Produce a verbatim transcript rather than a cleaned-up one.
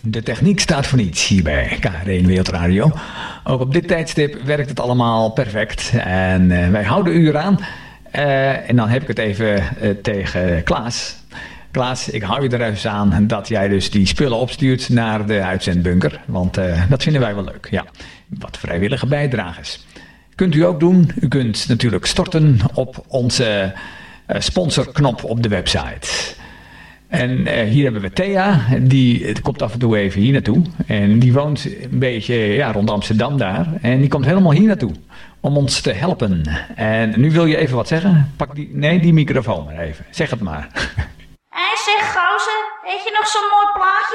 De techniek staat voor niets hier bij K R één Wereldradio. Ook op dit tijdstip werkt het allemaal perfect. En uh, wij houden u eraan. Uh, en dan heb ik het even uh, tegen Klaas. Klaas, ik hou je er eens aan dat jij dus die spullen opstuurt naar de uitzendbunker. Want uh, dat vinden wij wel leuk. Ja, wat vrijwillige bijdragers. Kunt u ook doen. U kunt natuurlijk storten op onze uh, sponsorknop op de website. En uh, hier hebben we Thea, die komt af en toe even hier naartoe. En die woont een beetje ja, rond Amsterdam daar. En die komt helemaal hier naartoe om ons te helpen. En nu wil je even wat zeggen? Pak die, nee, die microfoon maar even. Zeg het maar. Hé, zeg gozer, weet je nog zo'n mooi plaatje